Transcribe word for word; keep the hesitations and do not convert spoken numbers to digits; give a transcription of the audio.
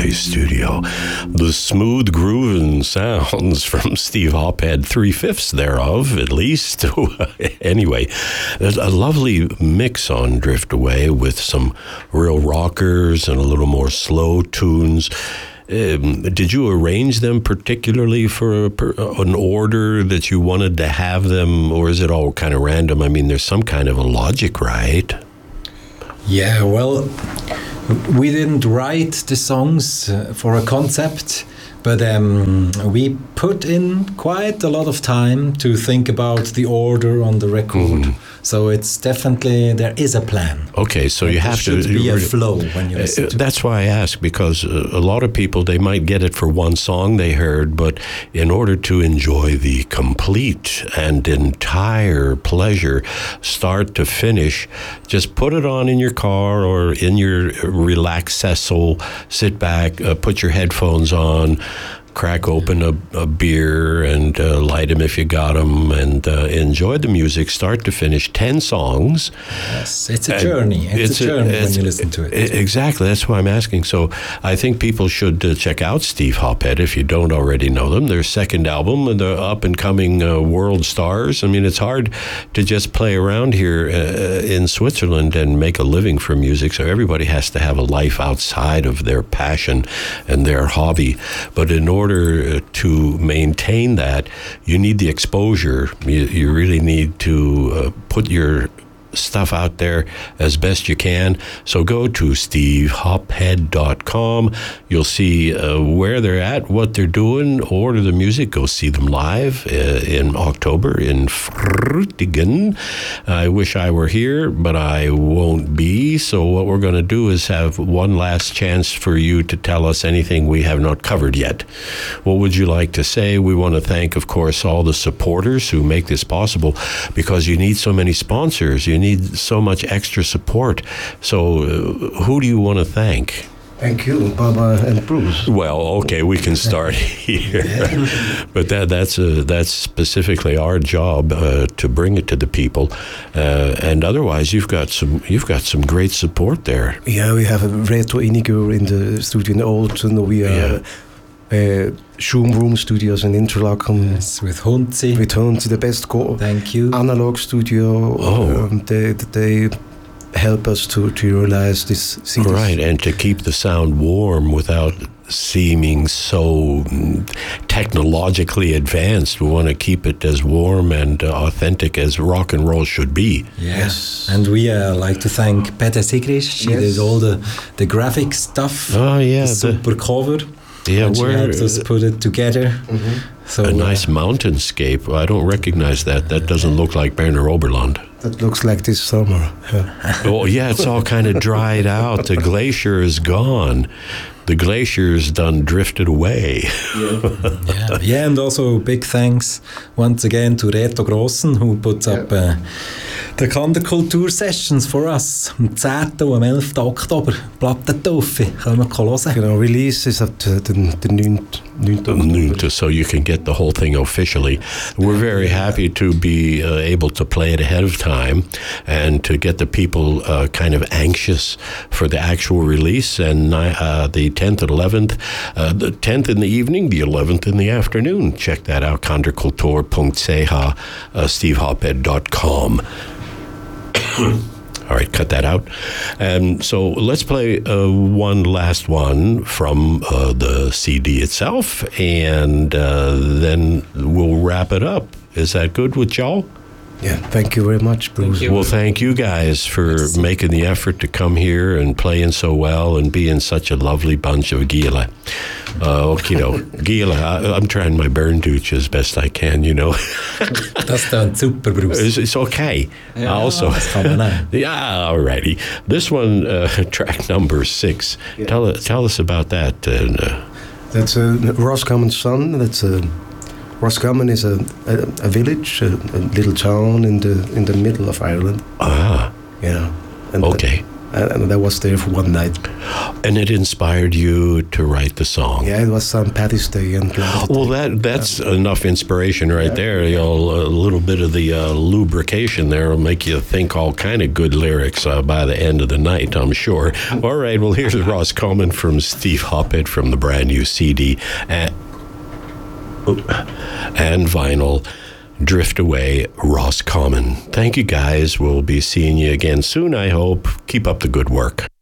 Nice studio. The smooth grooving sounds from Steve Hophead, three-fifths thereof, at least. Anyway, there's a lovely mix on Drift Away with some real rockers and a little more slow tunes. Um, did you arrange them particularly for a, per, an order that you wanted to have them, or is it all kind of random? I mean, there's some kind of a logic, right? Yeah, well, we didn't write the songs uh, for a concept, but um, we put in quite a lot of time to think about the order on the record. Mm. So it's definitely, there is a plan. Okay, so you have to... There should be a flow when you listen to it. That's why I ask, because a lot of people, they might get it for one song they heard, but in order to enjoy the complete and entire pleasure, start to finish, just put it on in your car or in your relaxessel, sit back, uh, put your headphones on, crack open a, a beer and uh, light them if you got them, and uh, enjoy the music start to finish. Ten songs. Yes, it's a journey. It's, it's a journey a, it's, when you listen to it. Exactly, that's why I'm asking. So I think people should uh, check out Steve Hophead if you don't already know them. Their second album, and the up-and-coming uh, world stars. I mean, it's hard to just play around here uh, in Switzerland and make a living for music, so everybody has to have a life outside of their passion and their hobby. But in order In order to maintain that, you need the exposure. You, you really need to uh, put your stuff out there as best you can. So go to steve hophead dot com. You'll see uh, where they're at, what they're doing, order the music, go see them live uh, in October in Frutigen. I wish I were here, but I won't be. So what we're going to do is have one last chance for you to tell us anything we have not covered yet. What would you like to say? We want to thank, of course, all the supporters who make this possible, because you need so many sponsors. You need need so much extra support. So uh, who do you want to thank? Thank you, Baba and Bruce. Well, okay, we can start here, but that that's uh, that's specifically our job uh, to bring it to the people. Uh, and otherwise, you've got some you've got some great support there. Yeah, we have a Reto Inigo in the studio in Olten. We are. Yeah. Uh, Shoom Room Studios in Interlaken. Yes, with Hunzi. With Hunzi, the best co- Thank you. Analog Studio. Oh. Um, they, they help us to, to realize this C Ds. Right, and to keep the sound warm without seeming so technologically advanced. We want to keep it as warm and uh, authentic as rock and roll should be. Yeah. Yes. And we uh, like to thank Peter Sigris. She yes. did all the, the graphic stuff. Oh, yeah. The super the- cover. Yeah, and she helped us put it together. Mm-hmm. So a nice uh, mountainscape. I don't recognize that. That doesn't look like Berner Oberland. That looks like this summer. Yeah. Oh, yeah, it's all kind of dried out. The glacier is gone. The glacier's done drifted away. Yeah. yeah. yeah, and also big thanks once again to Reto Grossen, who puts yeah. up uh, the Kanderkultur Sessions for us. Am zehnten und am elften Oktober. Plattentaufe. Können wir hören. Genau, Release is at uh, the, the ninth. So you can get the whole thing officially. We're very happy to be uh, able to play it ahead of time and to get the people uh, kind of anxious for the actual release. And uh, the tenth and eleventh, uh, the tenth in the evening, the eleventh in the afternoon. Check that out, kanderkultur dot c h, uh, steve hophead dot com. All right, cut that out. And so let's play uh, one last one from uh, the C D itself, and uh, then we'll wrap it up. Is that good with y'all? Yeah, thank you very much, Bruce. Well, thank you guys for making the effort to come here and playing so well and being such a lovely bunch of Gila. Uh, okay, no, Gila, I, I'm trying my Berndeutsch as best I can, you know. Das klingt super, Bruce. It's, it's okay. Ja, also, das kann man auch. Yeah, alrighty. This one, uh, track number six. Yeah. Tell, tell us about that. Uh, That's uh, Roscommon's Son. That's a... Uh, Roscommon is a, a, a village, a, a little town in the in the middle of Ireland. Ah, yeah. And okay. The, and, and that was there for one night. And it inspired you to write the song. Yeah, it was Saint Paddy's Day, and well, that that's yeah. enough inspiration right yeah. there. You know, a little bit of the uh, lubrication there will make you think all kind of good lyrics uh, by the end of the night, I'm sure. All right, well, here's Roscommon from Steve Hoppett from the brand new C D and, and vinyl. Drift Away, Roscommon. Thank you, guys. We'll be seeing you again soon, I hope. Keep up the good work.